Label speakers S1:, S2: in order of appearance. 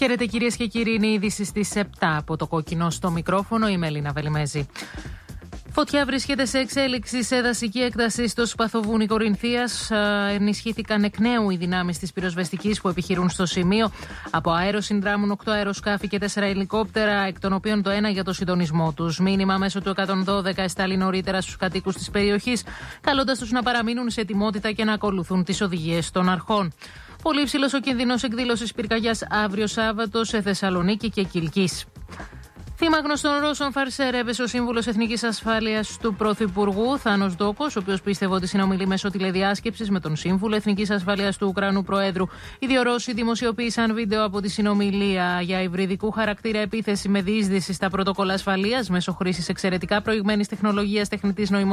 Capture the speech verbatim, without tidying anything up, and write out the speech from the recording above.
S1: Χαίρετε κυρίες και κύριοι, είναι η είδηση στις επτά από το κόκκινο στο μικρόφωνο, η Μελίνα Βελιμέζη. Φωτιά βρίσκεται σε εξέλιξη σε δασική έκταση στο Σπαθοβούνι Κορινθίας. Ενισχύθηκαν εκ νέου οι δυνάμεις της πυροσβεστικής που επιχειρούν στο σημείο. Από αέρο συνδράμουν οκτώ αεροσκάφη και τέσσερα ελικόπτερα, εκ των οποίων το ένα για το συντονισμό τους. Μήνυμα μέσω του εκατόν δώδεκα εστάλει νωρίτερα στους κατοίκους της περιοχής, καλώντας τους να παραμείνουν σε ετοιμότητα και να ακολουθούν τις οδηγίες των αρχών. Πολύ υψηλός ο κίνδυνος εκδήλωσης πυρκαγιάς αύριο Σάββατο σε Θεσσαλονίκη και Κιλκής. Θύμα γνωστών Ρώσων φαρσέρευε ο σύμβουλος Εθνικής Ασφάλειας του Πρωθυπουργού, Θάνος Ντόκος, ο οποίος πίστευε ότι συνομιλεί μέσω τηλεδιάσκεψης με τον σύμβουλο Εθνικής Ασφάλειας του Ουκρανού Προέδρου. Οι δύο Ρώσοι δημοσιοποίησαν βίντεο από τη συνομιλία για υβριδικού χαρακτήρα επίθεση με διείσδυση στα πρωτόκολλα ασφαλείας μέσω χρήσης εξαιρετικά προηγμένης τεχνολογίας τεχνητής νοημοσύνης.